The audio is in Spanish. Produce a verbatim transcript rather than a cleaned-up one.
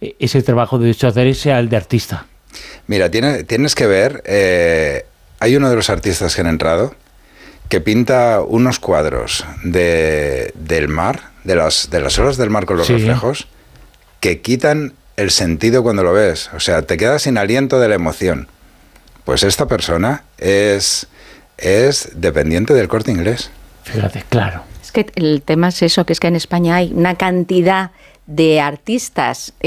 ese trabajo de ocho hacer sea el de artista. Mira, tienes, tienes que ver, eh, hay uno de los artistas que han entrado que pinta unos cuadros de, del mar, de las, de las olas del mar con los sí. reflejos, que quitan el sentido cuando lo ves. O sea, te quedas sin aliento de la emoción. Pues esta persona es, es dependiente del Corte Inglés. Fíjate, claro. Es que el tema es eso, que es que en España hay una cantidad de artistas